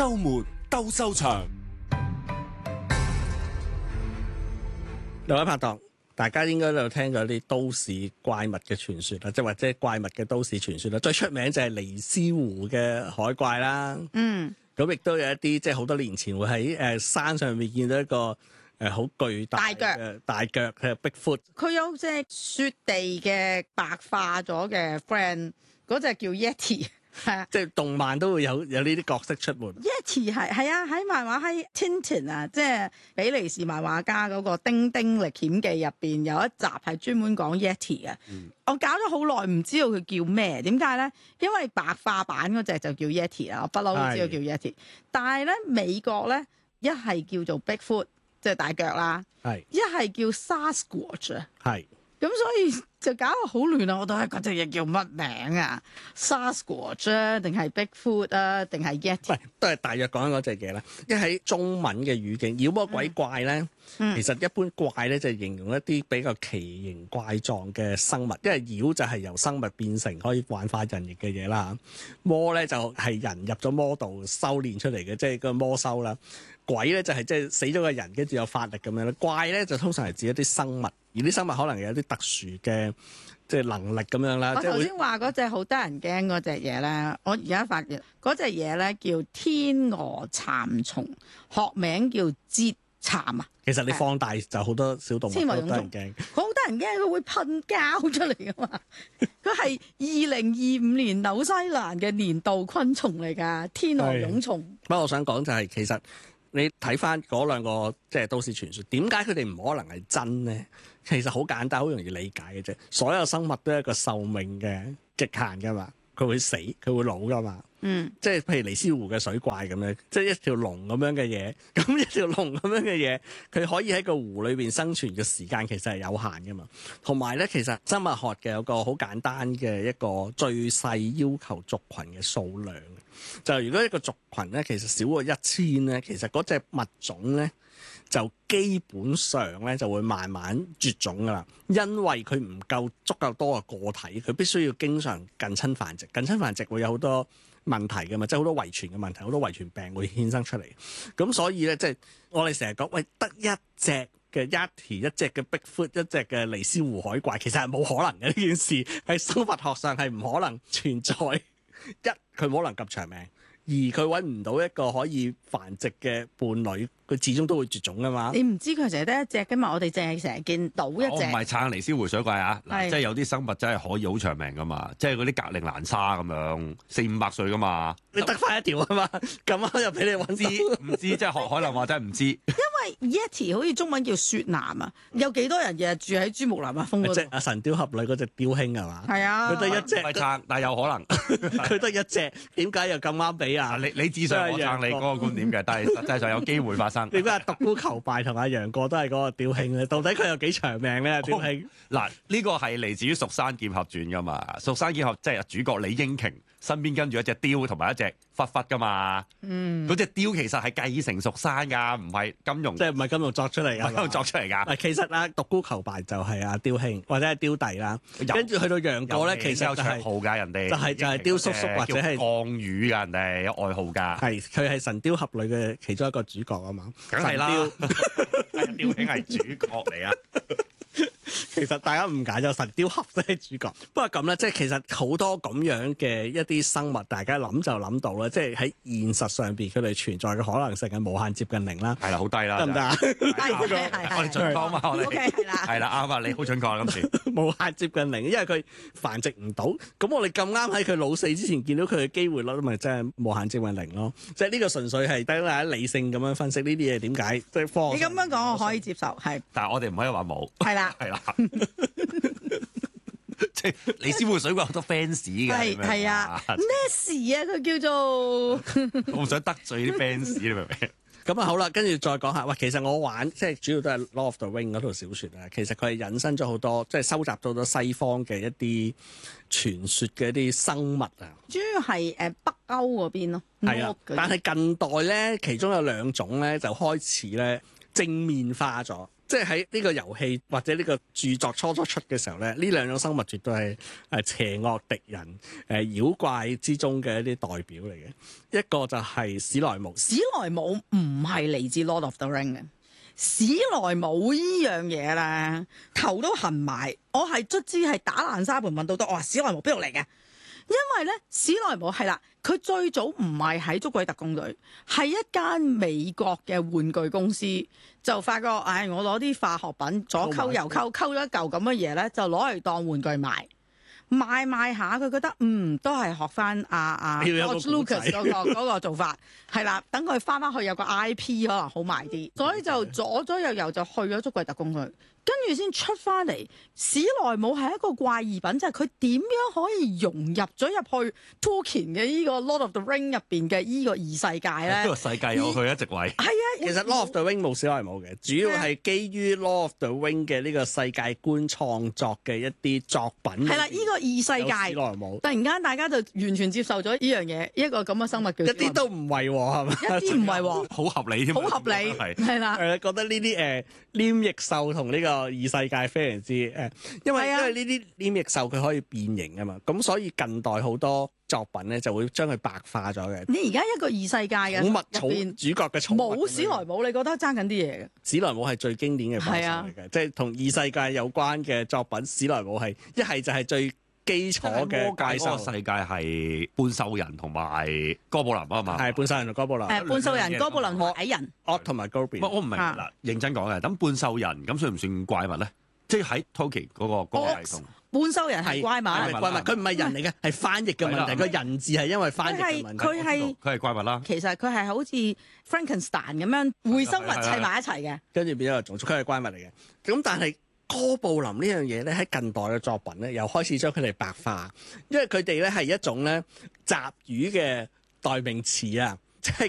週末鬥獸場。 兩位拍檔，大家應該都有聽過啲都市怪物嘅傳說啦，即係或者怪物嘅都市傳說啦。最出名就係尼斯湖嘅海怪啦。咁亦都有一啲即係好多年前會喺山上面見到一個好巨大嘅大腳嘅 Bigfoot。 佢有隻雪地嘅白化咗嘅 friend， 嗰隻叫 Yeti。係啊， 即係動漫都會有呢啲角色出沒。 Yeti 係啊，喺漫畫喺 Tintin 啊，即係比利時漫畫家嗰個《丁丁歷險記》入邊有一集係專門講 Yeti 嘅。我搞咗好耐唔知道佢叫咩，點解咧？因為白化版嗰隻就叫 Yeti 啦，我不嬲都知道叫 Yeti。但係咧美國咧一係叫做 Bigfoot， 即係大腳啦，一係叫 Sasquatch 啊。係。咁所以就搞到好亂啊！我到底嗰隻嘢叫乜名啊 ？Sasquatch 啊，定係 Bigfoot 啊，定係 Yeti？ 都係大約講緊嗰隻嘢啦。因為喺中文嘅語境，妖魔鬼怪咧，其實一般怪咧就係形容一啲比較奇形怪狀嘅生物。因為妖就係由生物變成可以幻化人形嘅嘢啦。魔咧就係人入咗魔道修煉出嚟嘅，即係個魔修啦。鬼咧就係即係死咗個人，跟住有法力咁樣啦。怪咧就通常係指一啲生物，而啲生物可能有啲特殊嘅即係能力咁樣啦。 我頭先話嗰隻好得人驚嗰隻嘢咧，我而家發現嗰隻嘢咧叫天鵝蠶蟲，學名叫節蠶啊。 其實你放大就好多小動物都得人驚， 好得人驚，佢會噴膠出嚟噶嘛。佢係2025年紐西蘭嘅年度昆蟲嚟㗎，天鵝蛹蟲。 不過我想講就係其實。你睇翻嗰兩個即係都市傳說，點解佢哋唔可能係真咧？其實好簡單，好容易理解嘅啫。所有生物都係一個壽命嘅極限噶嘛，佢會死，佢會老噶嘛。即係譬如尼斯湖嘅水怪咁樣，即係一條龍咁樣嘅嘢。咁一條龍咁樣嘅嘢，佢可以喺個湖裏邊生存嘅時間其實係有限噶嘛。同埋咧，其實生物學嘅有個好簡單嘅一個最細要求族群嘅數量。就如果一個族群咧，其實少過1000咧，其實嗰隻物種咧就基本上咧就會慢慢絕種噶啦，因為佢唔夠足夠多嘅個體，佢必須要經常近親繁殖。近親繁殖會有好多問題噶嘛，即係好多遺傳嘅問題，好多遺傳病會衍生出嚟。咁所以咧，即係我哋成日講，喂，得一隻嘅 Yeti， 一隻嘅 Bigfoot， 一隻嘅尼斯湖海怪，其實係冇可能嘅呢件事，喺生物學上係唔可能存在。佢冇可能及長命，而佢揾唔到一個可以繁殖嘅伴侶，佢始終都會絕種噶嘛。你唔知佢成日得一隻㗎嘛？我哋淨係成日見到一隻。我唔係撐尼斯湖水怪啊！嗱，即係有啲生物真係可以好長命噶嘛，即係嗰啲格陵蘭鯊咁樣400-500歲噶嘛。 你得翻一條啊嘛，咁啱又俾你揾到。 唔知即係海南話真係唔知。 因為 Yeti 好似中文叫雪男啊，有幾多人日日住喺珠穆朗瑪峰嗰度？ 即係神雕俠侶嗰隻雕兄係嘛？ 係啊， 佢得一隻。 唔係撐，但係有可能。 佢得一隻，點解又咁啱俾啊？ 你指上我撐你嗰個觀點嘅，但係實際上有機會發生。 你估阿獨孤求敗同阿楊過都係嗰個雕兄咧？到底佢有幾長命咧？雕兄嗱，呢個係嚟自於《蜀山劍俠傳》噶嘛，《蜀山劍俠》即係主角李英瓊身邊跟住一隻雕同埋一隻狒狒噶嘛。嗰隻雕其實係繼承蜀山㗎，唔係金庸， 即係唔係金庸作出嚟㗎？ 金庸作出嚟㗎。 其實啊，獨孤求敗就係阿雕兄或者係雕弟啦。跟住去到楊過咧，其實有綽號㗎，人哋就係雕叔叔或者係降雨㗎，人哋有外號㗎。 係佢係神雕俠侶嘅其中一個主角啊嘛。 梗係啦，雕兄係主角嚟啊！ 其實大家誤解咗神雕俠都係主角，不過咁咧，即係其實好多咁樣嘅一啲生物，大家諗就諗到啦，即係喺現實上邊佢哋存在嘅可能性係無限接近零啦。 係啦，好低啦， 得唔得啊？ 我哋準確嘛，我哋係啦，啱啊，你好準確啊，今次無限接近零，因為佢繁殖唔到，咁我哋咁啱喺佢老死之前見到佢嘅機會率，咪真係無限接近零咯。即係呢個純粹係等大家理性咁樣分析呢啲嘢點解，即係科學。 你咁樣講我可以接受，係。 但係我哋唔可以話冇。 係啦， 係啦。即係尼斯湖水怪好多 fans 嘅， 係啊，咩事啊？佢叫做我唔想得罪啲 fans，你明唔明？ 咁啊好啦，跟住再講下，喂，其實我玩即係主要都係《Lord of the Ring》嗰套小説啊，其實佢係引申咗好多，即係收集到咗西方嘅一啲傳說嘅一啲生物啊。 主要係北歐嗰邊咯， 係啊，但係近代咧，其中有2種咧就開始咧正面化咗。 即係喺呢個遊戲或者呢個著作初出嘅時候咧，呢兩種生物絕對係邪惡敵人妖怪之中嘅一啲代表嚟嘅。一個就係史萊姆， 史萊姆唔係嚟自 Lord of the Ring 嘅。史萊姆呢樣嘢咧，頭都痕埋。我係卒之係打爛沙盤問到篤，我話史萊姆邊度嚟嘅？因為咧，史萊姆係啦，佢最早唔係喺捉鬼特工隊，係一間美國嘅玩具公司就發覺，我攞啲化學品左溝右溝，溝咗一嚿咁嘅嘢咧，就攞嚟當玩具賣。賣下，佢覺得都係學翻George Lucas 嗰個做法，係啦，等佢翻去有個 IP 可能好賣啲，所以就左右就去咗捉鬼特工隊，跟住先出翻嚟。史萊姆係一個怪異品，就係佢點樣可以融入咗入去 Tolkien 嘅呢個 Lord of the Ring 入邊嘅呢個異世界咧？ 呢個世界有佢一席位。 係啊， 其實 Lord of the Ring 冇史萊姆嘅，主要係基於 Lord of the Ring 嘅呢個世界觀創作嘅一啲作品。 係啦，呢個異世界，突然間大家就完全接受咗呢樣嘢，一個咁嘅生物叫一啲都唔係喎，係嘛？ 一啲唔係喎， 好合理添， 好合理，係啦。 覺得呢啲黏液獸同呢個異世界非常之因為呢啲黏液獸佢可以變形啊嘛，咁所以近代好多作品咧就會將佢白化咗嘅。 你而家一個異世界嘅寵物主角嘅寵物冇史萊姆，你覺得爭緊啲嘢嘅？ 史萊姆係最經典嘅怪獸嚟嘅，即係同異世界有關嘅作品，史萊姆係一係就係最基礎嘅怪獸。 世界係半獸人同埋哥布林啊嘛， 係半獸人同哥布林。 半獸人、哥布林同矮人。 惡同埋 Goblin。 我唔明嗱，認真講嘅，咁半獸人咁算唔算怪物咧？即係喺 Tolkien 嗰個系統。 半獸人係怪物， 佢唔係人嚟嘅，係翻譯嘅問題。個人字係因為翻譯嘅問題。 佢係怪物啦。 其實佢係好似 Frankenstein 咁樣匯生物砌埋一齊嘅， 跟住變咗個種族，佢係怪物嚟嘅。咁但係哥布林呢樣嘢咧，喺近代嘅作品咧，又開始將佢哋白化，因為佢哋咧係一種咧雜魚嘅代名詞啊。即係